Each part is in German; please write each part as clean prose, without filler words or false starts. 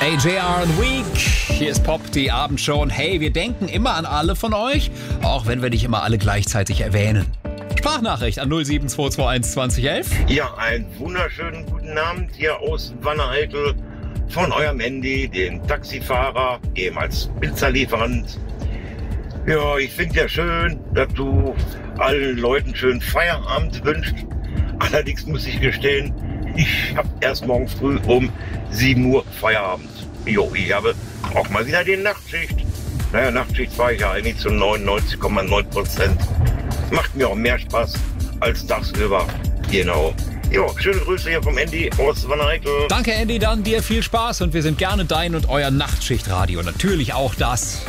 AJR and Week. Hier ist Pop, die Abendshow. Und hey, wir denken immer an alle von euch, auch wenn wir nicht immer alle gleichzeitig erwähnen. Sprachnachricht an 07221 2011. Ja, einen wunderschönen guten Abend hier aus Wanne-Eickel von eurem Handy, dem Taxifahrer, ehemals Pizzalieferant. Ja, ich finde ja schön, dass du allen Leuten schönen Feierabend wünschst. Allerdings muss ich gestehen, ich habe erst morgen früh um 7 Uhr Feierabend. Jo, ich habe auch mal wieder die Nachtschicht. Naja, Nachtschicht war ich ja eigentlich zu 99,9%. Macht mir auch mehr Spaß als tagsüber. Genau. Jo, schöne Grüße hier vom Andy aus Wanne-Eickel. Danke, Andy, dann dir viel Spaß und wir sind gerne dein und euer Nachtschichtradio. Natürlich auch das.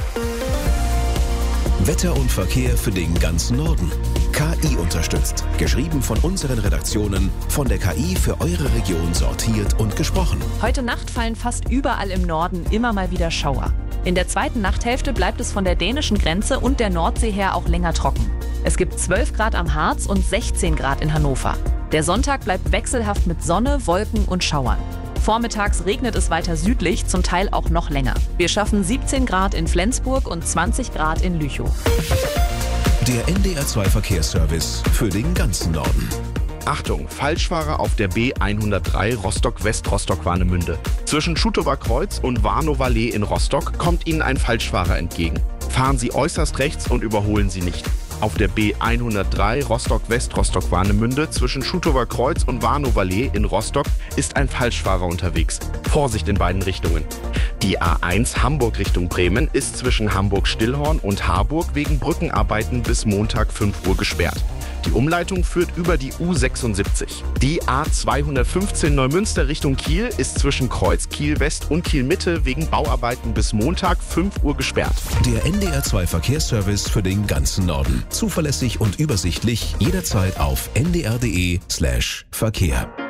Wetter und Verkehr für den ganzen Norden. KI unterstützt. Geschrieben von unseren Redaktionen, von der KI für eure Region sortiert und gesprochen. Heute Nacht fallen fast überall im Norden immer mal wieder Schauer. In der zweiten Nachthälfte bleibt es von der dänischen Grenze und der Nordsee her auch länger trocken. Es gibt 12 Grad am Harz und 16 Grad in Hannover. Der Sonntag bleibt wechselhaft mit Sonne, Wolken und Schauern. Vormittags regnet es weiter südlich, zum Teil auch noch länger. Wir schaffen 17 Grad in Flensburg und 20 Grad in Lüchow. Der NDR2 Verkehrsservice für den ganzen Norden. Achtung, Falschfahrer auf der B103 Rostock-West-Rostock-Warnemünde. Zwischen Schutower Kreuz und Warnow-Vallee in Rostock kommt Ihnen ein Falschfahrer entgegen. Fahren Sie äußerst rechts und überholen Sie nicht. Auf der B103 Rostock-West-Rostock-Warnemünde zwischen Schutower Kreuz und Warnow-Vallee in Rostock ist ein Falschfahrer unterwegs. Vorsicht in beiden Richtungen. Die A1 Hamburg Richtung Bremen ist zwischen Hamburg-Stillhorn und Harburg wegen Brückenarbeiten bis Montag 5 Uhr gesperrt. Die Umleitung führt über die U76. Die A215 Neumünster Richtung Kiel ist zwischen Kreuz Kiel West und Kiel Mitte wegen Bauarbeiten bis Montag 5 Uhr gesperrt. Der NDR2 Verkehrsservice für den ganzen Norden. Zuverlässig und übersichtlich jederzeit auf ndr.de/Verkehr.